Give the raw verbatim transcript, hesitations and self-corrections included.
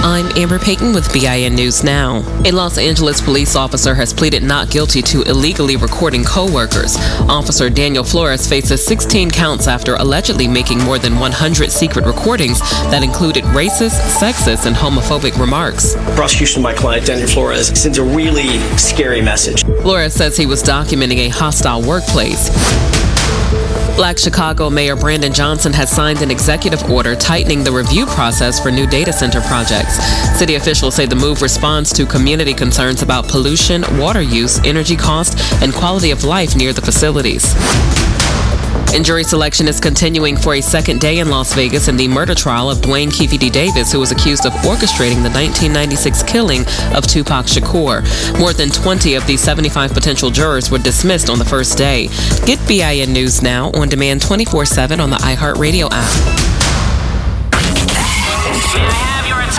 I'm Amber Payton with B I N News Now. A Los Angeles police officer has pleaded not guilty to illegally recording co-workers. Officer Daniel Flores faces sixteen counts after allegedly making more than one hundred secret recordings that included racist, sexist, and homophobic remarks. Prosecution of my client, Daniel Flores, sends a really scary message. Flores says he was documenting a hostile workplace. Black Chicago Mayor Brandon Johnson has signed an executive order tightening the review process for new data center projects. City officials say the move responds to community concerns about pollution, water use, energy cost, and quality of life near the facilities. And jury selection is continuing for a second day in Las Vegas in the murder trial of Dwayne Keefe D. Davis, who was accused of orchestrating the nineteen ninety-six killing of Tupac Shakur. More than twenty of the seventy-five potential jurors were dismissed on the first day. Get B I N News Now on demand twenty-four seven on the iHeartRadio app.